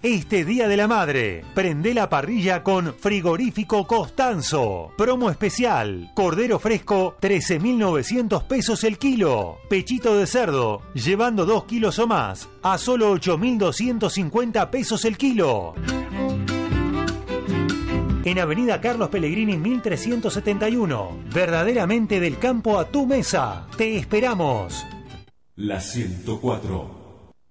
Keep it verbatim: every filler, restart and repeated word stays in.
Este Día de la Madre, prende la parrilla con Frigorífico Costanzo. Promo especial, cordero fresco, trece mil novecientos pesos el kilo. Pechito de cerdo, llevando dos kilos o más, a solo ocho mil doscientos cincuenta pesos el kilo. En Avenida Carlos Pellegrini mil trescientos setenta y uno. Verdaderamente del campo a tu mesa. Te esperamos. La ciento cuatro.